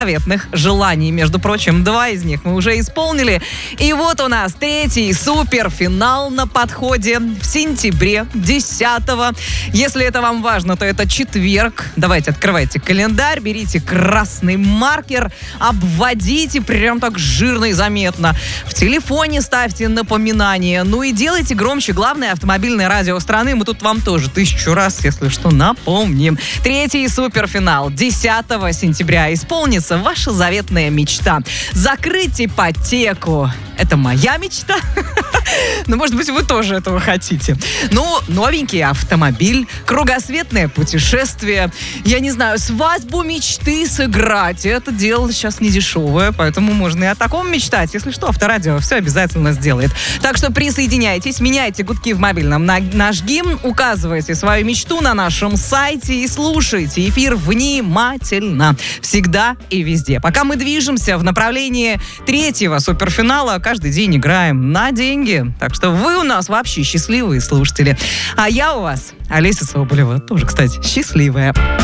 заветных желаний. Между прочим, 2 из них мы уже исполнили. И вот у нас 3-й суперфинал на подходе в сентябре 10-го. Если это вам важно, то это четверг. Давайте, открывайте календарь, берите красный маркер, обводите прям так жирно и заметно. В телефоне ставьте напоминания. Ну и делайте громче. Главное автомобильное радио страны. Мы тут вам тоже 1000 раз, если что, напомним. 3-й суперфинал 10 сентября исполнится ваша заветная мечта. Закрыть ипотеку. Это моя мечта. Но, может быть, вы тоже этого хотите. Ну, новенький автомобиль, кругосветное путешествие. Я не знаю, свадьбу мечты сыграть. Это дело сейчас не дешевое, поэтому можно и о таком мечтать. Если что, Авторадио все обязательно сделает. Так что присоединяйтесь, меняйте гудки в мобильном на наш гимн, указывайте свою мечту на нашем сайте и слушайте эфир внимательно. Всегда и везде. Пока мы движемся в направлении 3-го суперфинала, каждый день играем на деньги. Так что вы у нас вообще счастливые слушатели. А я у вас, Олеся Соболева, тоже, кстати, счастливая.